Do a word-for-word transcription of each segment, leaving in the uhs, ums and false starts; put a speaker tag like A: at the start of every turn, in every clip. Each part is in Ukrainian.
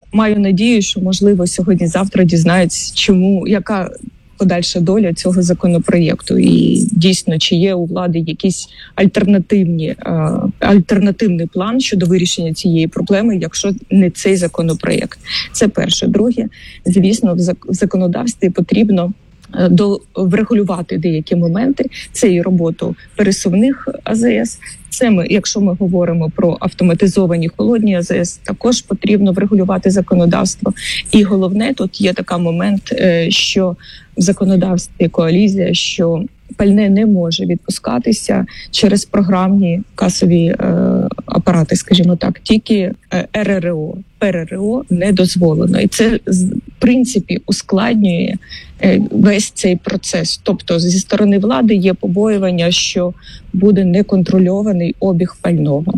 A: маю надію, що, можливо, сьогодні-завтра дізнаються, чому, яка подальша доля цього законопроєкту. І дійсно, чи є у влади якісь альтернативні, альтернативний план щодо вирішення цієї проблеми, якщо не цей законопроєкт. Це перше. Друге, звісно, в законодавстві потрібно до врегулювати деякі моменти. Це і роботу пересувних А З С. Це ми, якщо ми говоримо про автоматизовані холодні А З С, також потрібно врегулювати законодавство. І головне, тут є такий момент, що в законодавстві коаліція, що пальне не може відпускатися через програмні касові е, апарати, скажімо так, тільки е, Р Р О. П Р Р О не дозволено. І це, в принципі, ускладнює е, весь цей процес. Тобто, зі сторони влади є побоювання, що буде неконтрольований обіг пального.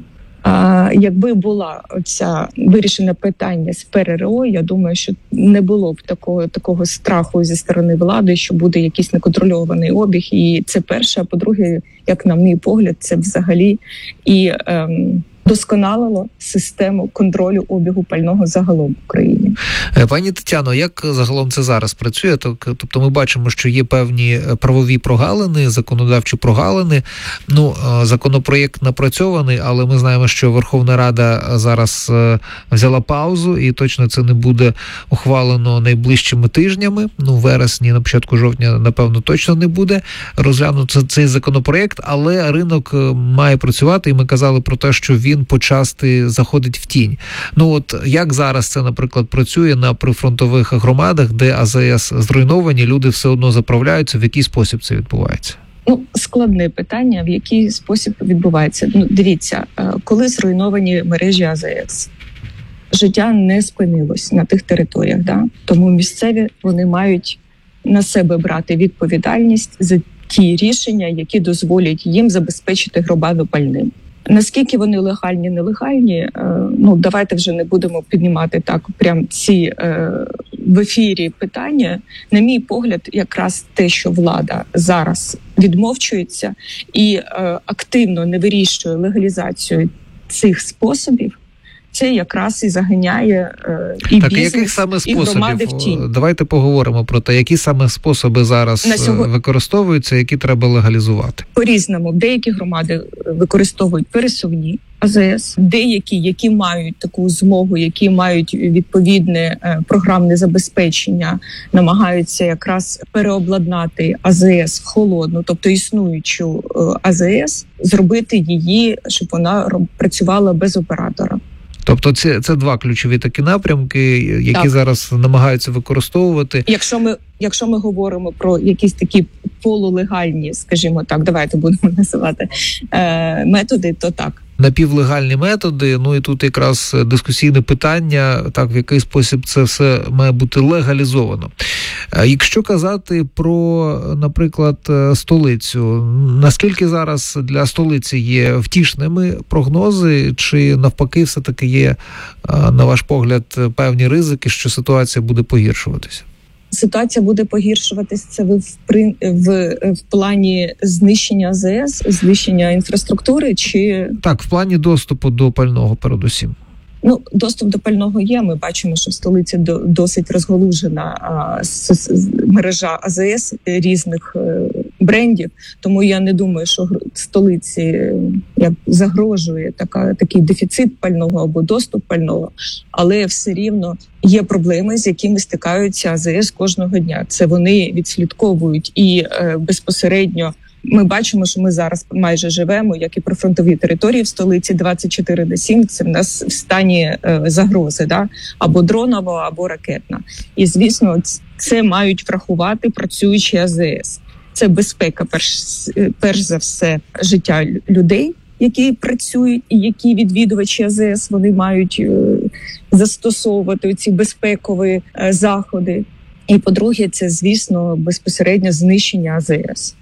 A: А якби була ця вирішена питання з П Р Р О, я думаю, що не було б такого такого страху зі сторони влади, що буде якийсь неконтрольований обіг. І це перше. А по-друге, як на мій погляд, це взагалі і ем, досконалило систему контролю обігу пального загалом в Україні.
B: Пані Тетяно, як загалом це зараз працює? Тобто ми бачимо, що є певні правові прогалини, законодавчі прогалини. Ну, законопроєкт напрацьований, але ми знаємо, що Верховна Рада зараз взяла паузу і точно це не буде ухвалено найближчими тижнями. Ну, в вересні, на початку жовтня, напевно, точно не буде розглянути цей законопроєкт, але ринок має працювати, і ми казали про те, що він він почасти заходить в тінь. Ну от як зараз це, наприклад, працює на прифронтових громадах, де А З С зруйновані, люди все одно заправляються, в який спосіб це відбувається?
A: Ну, складне питання, в який спосіб відбувається. Ну, дивіться, коли зруйновані мережі А З С, життя не спинилось на тих територіях, да? Тому місцеві, вони мають на себе брати відповідальність за ті рішення, які дозволять їм забезпечити громаду пальним. Наскільки вони легальні, нелегальні, ну давайте вже не будемо піднімати так прям ці е, в ефірі питання. На мій погляд, якраз те, що влада зараз відмовчується і е, активно не вирішує легалізацію цих способів, це якраз і заганяє е, і
B: так,
A: бізнес,
B: яких саме
A: і громади в тінь.
B: Давайте поговоримо про те, які саме способи зараз на сьогодні використовуються, які треба легалізувати.
A: По-різному. Деякі громади використовують пересувні А З С, деякі, які мають таку змогу, які мають відповідне е, програмне забезпечення, намагаються якраз переобладнати А З С в холодну, тобто існуючу е, А З С, зробити її, щоб вона роб, працювала без оператора.
B: Тобто це, це два ключові такі напрямки, які так. зараз намагаються використовувати.
A: Якщо ми, якщо ми говоримо про якісь такі полулегальні, скажімо так, давайте будемо називати е, методи, то так.
B: Напівлегальні методи, ну і тут якраз дискусійне питання, так, в який спосіб це все має бути легалізовано. Якщо казати про, наприклад, столицю, наскільки зараз для столиці є втішними прогнози, чи навпаки все-таки є, на ваш погляд, певні ризики, що ситуація буде погіршуватися?
A: Ситуація буде погіршуватися це в, в, в, в плані знищення А З С, знищення інфраструктури чи... Так,
B: в плані доступу до пального передусім.
A: Ну, доступ до пального є. Ми бачимо, що в столиці до, досить розгалужена а, с, с, мережа А З С різних е, брендів. Тому я не думаю, що столиці як загрожує така, такий дефіцит пального або доступ пального. Але все рівно є проблеми, з якими стикаються А З С кожного дня. Це вони відслідковують і е, безпосередньо. Ми бачимо, що ми зараз майже живемо, як і прифронтові території в столиці, двадцять чотири на сім, це в нас в стані е, загрози, да? Або дронова, або ракетна. І, звісно, це мають врахувати працюючі А З С. Це безпека, перш, перш за все, життя людей, які працюють і які відвідувачі А З С, вони мають е, застосовувати ці безпекові е, заходи. І, по-друге, це, звісно, безпосередньо знищення А З С.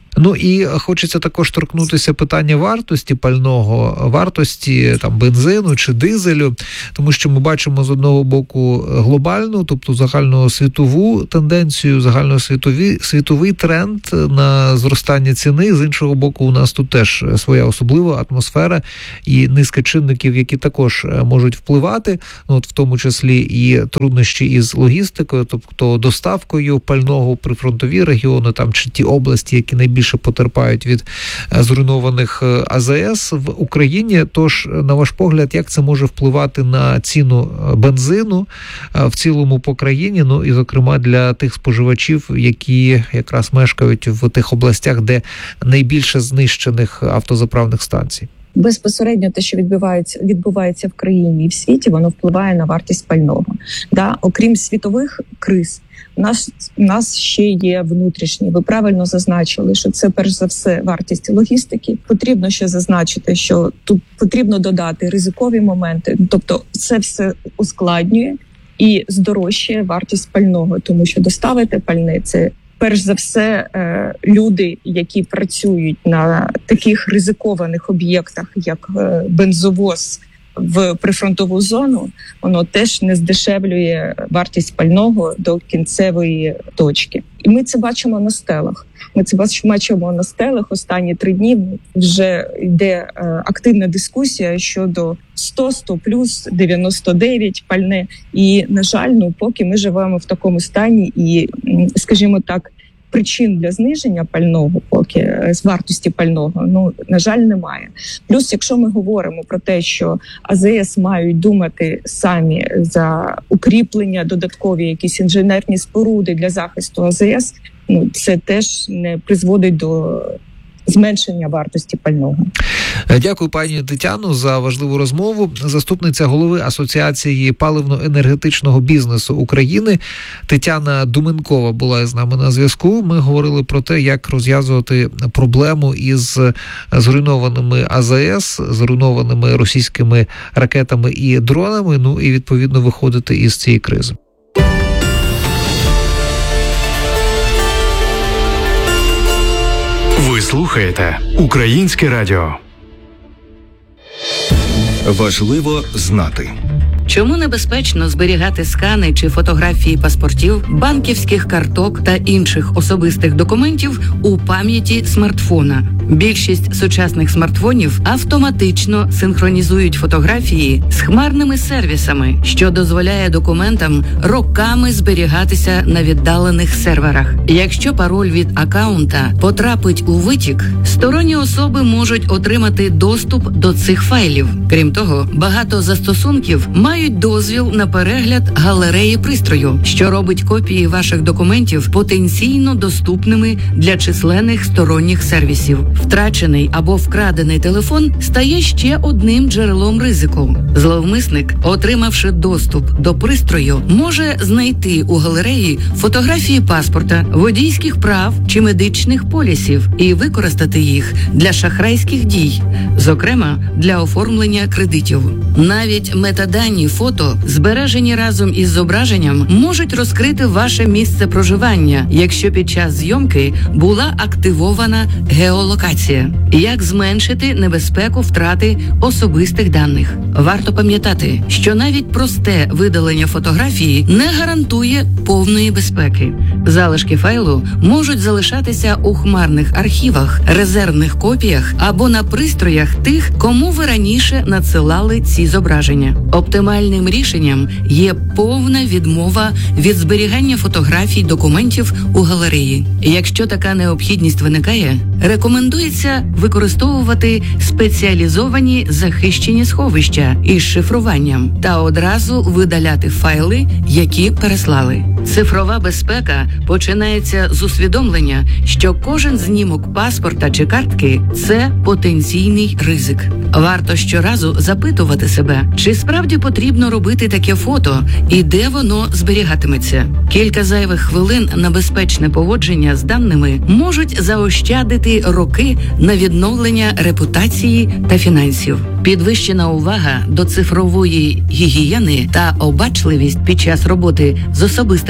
B: Ну і хочеться також торкнутися питання вартості пального, вартості там бензину чи дизелю, тому що ми бачимо з одного боку глобальну, тобто загальносвітову тенденцію, загальносвітовий світовий тренд на зростання ціни. З іншого боку, у нас тут теж своя особлива атмосфера і низка чинників, які також можуть впливати, ну, от в тому числі і труднощі із логістикою, тобто доставкою пального при прифронтові регіони, там чи ті області, які найбільше потерпають від зруйнованих АЗС в Україні. Тож, на ваш погляд, як це може впливати на ціну бензину в цілому по країні, ну і, зокрема, для тих споживачів, які якраз мешкають в тих областях, де найбільше знищених автозаправних станцій?
A: Безпосередньо те, що відбувається відбувається в країні і в світі, воно впливає на вартість пального. Да? Окрім світових криз, у нас, у нас ще є внутрішні. Ви правильно зазначили, що це перш за все вартість логістики. Потрібно ще зазначити, що тут потрібно додати ризикові моменти. Тобто це все ускладнює і здорожчує вартість пального, тому що доставити пальне – це перш за все люди, які працюють на таких ризикованих об'єктах, як бензовоз в прифронтову зону, воно теж не здешевлює вартість пального до кінцевої точки. І ми це бачимо на стелах. Ми це бачимо на стелах. Останні три дні вже йде активна дискусія щодо сто, сто плюс, дев'яносто дев'ять пальне. І, на жаль, ну поки ми живемо в такому стані і, скажімо так, причин для зниження пального, поки з вартості пального, ну, на жаль, немає. Плюс, якщо ми говоримо про те, що АЗС мають думати самі за укріплення, додаткові якісь інженерні споруди для захисту АЗС, ну, це теж не призводить до зменшення вартості пального.
B: Дякую, пані Тетяно, за важливу розмову. Заступниця голови Асоціації паливно-енергетичного бізнесу України Тетяна Думенкова була з нами на зв'язку. Ми говорили про те, як розв'язувати проблему із зруйнованими АЗС, зруйнованими російськими ракетами і дронами, ну і, відповідно, виходити із цієї кризи.
C: Ви слухаєте Українське радіо. Важливо знати.
D: Чому небезпечно зберігати скани чи фотографії паспортів, банківських карток та інших особистих документів у пам'яті смартфона? Більшість сучасних смартфонів автоматично синхронізують фотографії з хмарними сервісами, що дозволяє документам роками зберігатися на віддалених серверах. Якщо пароль від акаунта потрапить у витік, сторонні особи можуть отримати доступ до цих файлів. Крім того, багато застосунків мають дозвіл на перегляд галереї пристрою, що робить копії ваших документів потенційно доступними для численних сторонніх сервісів. Втрачений або вкрадений телефон стає ще одним джерелом ризику. Зловмисник, отримавши доступ до пристрою, може знайти у галереї фотографії паспорта, водійських прав чи медичних полісів і використати їх для шахрайських дій, зокрема для оформлення кредитів. Навіть метадані фото, збережені разом із зображенням, можуть розкрити ваше місце проживання, якщо під час зйомки була активована геолокація. Як зменшити небезпеку втрати особистих даних? Варто пам'ятати, що навіть просте видалення фотографії не гарантує повної безпеки. Залишки файлу можуть залишатися у хмарних архівах, резервних копіях або на пристроях тих, кому ви раніше надсилали ці зображення. Оптимальним рішенням є повна відмова від зберігання фотографій документів у галереї. Якщо така необхідність виникає, рекомендується використовувати спеціалізовані захищені сховища із шифруванням та одразу видаляти файли, які переслали. Цифрова безпека починається з усвідомлення, що кожен знімок паспорта чи картки – це потенційний ризик. Варто щоразу запитувати себе, чи справді потрібно робити таке фото і де воно зберігатиметься. Кілька зайвих хвилин на безпечне поводження з даними можуть заощадити роки на відновлення репутації та фінансів. Підвищена увага до цифрової гігієни та обачливість під час роботи з особистими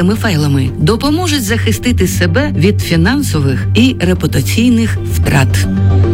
D: персональними файлами допоможуть захистити себе від фінансових і репутаційних втрат.